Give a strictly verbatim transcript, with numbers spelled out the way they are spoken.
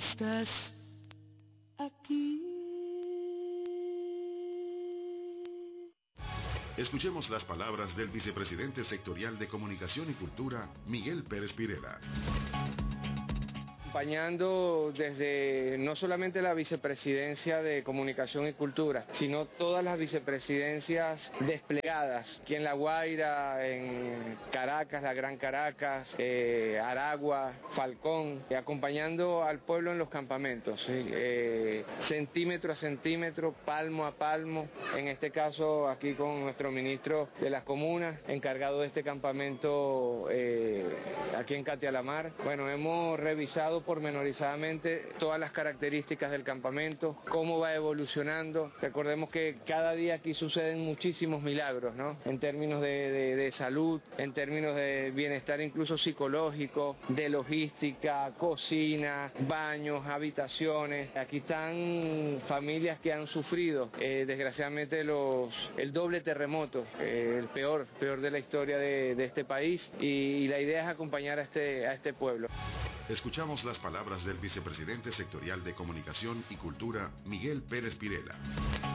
estás aquí. Escuchemos las palabras del vicepresidente sectorial de Comunicación y Cultura, Miguel Pérez Pirela. Acompañando desde no solamente la vicepresidencia de Comunicación y Cultura, sino todas las vicepresidencias desplegadas, aquí en La Guaira, en Caracas, la Gran Caracas, eh, Aragua, Falcón, eh, acompañando al pueblo en los campamentos, ¿sí? eh, centímetro a centímetro, palmo a palmo, en este caso aquí con nuestro ministro de las Comunas, encargado de este campamento eh, aquí en Catialamar. Bueno, hemos revisado pormenorizadamente todas las características del campamento, cómo va evolucionando. Recordemos que cada día aquí suceden muchísimos milagros, ¿no? En términos de, de, de salud, en términos de bienestar incluso psicológico, de logística, cocina, baños, habitaciones. Aquí están familias que han sufrido eh, desgraciadamente los, el doble terremoto, eh, el peor, peor de la historia de, de este país, y, y la idea es acompañar a este, a este pueblo. Escuchamos las palabras del vicepresidente sectorial de Comunicación y Cultura, Miguel Pérez Pirela.